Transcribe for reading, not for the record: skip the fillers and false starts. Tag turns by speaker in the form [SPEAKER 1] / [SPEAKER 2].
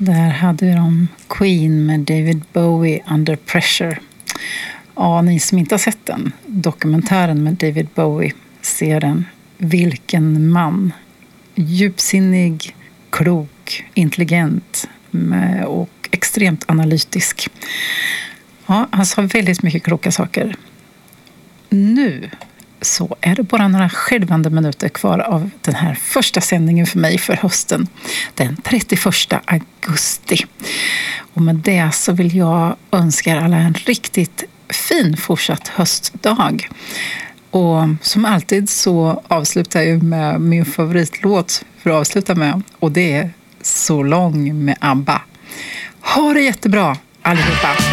[SPEAKER 1] Där hade de Queen med David Bowie, Under Pressure. Ja, ni som inte har sett den, dokumentären med David Bowie, ser den. Vilken man. Djupsinnig, klok, intelligent och extremt analytisk. Ja, han sa väldigt mycket kloka saker. Nu så är det bara några skälvande minuter kvar av den här första sändningen för mig för hösten. Den 31 augusti. Och med det så vill jag önska alla en riktigt fin fortsatt höstdag. Och som alltid så avslutar jag med min favoritlåt för att avsluta med. Och det är So Long med ABBA. Ha det jättebra allihopa!